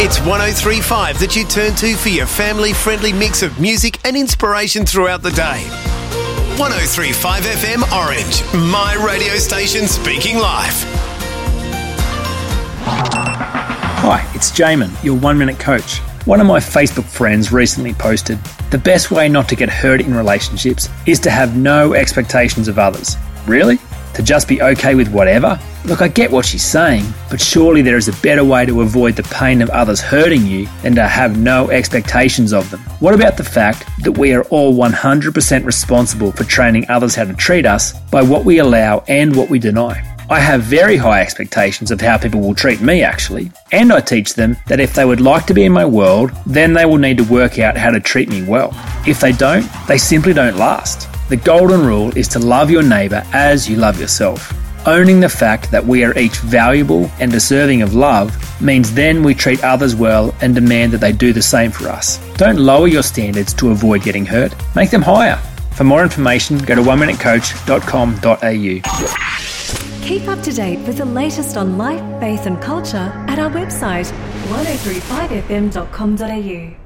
It's 103.5 that you turn to for your family-friendly mix of music and inspiration throughout the day. 103.5 FM Orange, my radio station speaking live. Hi, it's Jamin, your 1 Minute Coach. One of my Facebook friends recently posted, "The best way not to get hurt in relationships is to have no expectations of others." Really? To just be okay with whatever? Look, I get what she's saying, but surely there is a better way to avoid the pain of others hurting you than to have no expectations of them. What about the fact that we are all 100% responsible for training others how to treat us by what we allow and what we deny? I have very high expectations of how people will treat me, actually, and I teach them that if they would like to be in my world, then they will need to work out how to treat me well. If they don't, they simply don't last. The golden rule is to love your neighbour as you love yourself. Owning the fact that we are each valuable and deserving of love means then we treat others well and demand that they do the same for us. Don't lower your standards to avoid getting hurt. Make them higher. For more information, go to oneminutecoach.com.au. Keep up to date with the latest on life, faith and culture at our website 1035fm.com.au.